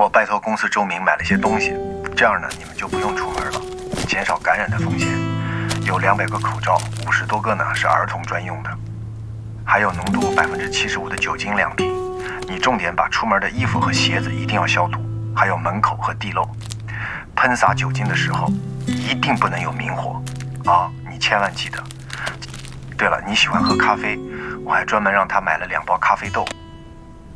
我拜托公司周明买了些东西，这样呢你们就不用出门了，减少感染的风险。有200个口罩，50多个呢是儿童专用的，还有浓度75%的酒精量体。你重点把出门的衣服和鞋子一定要消毒，还有门口和地漏。喷洒酒精的时候一定不能有明火啊，你千万记得。对了，你喜欢喝咖啡，我还专门让他买了2包咖啡豆。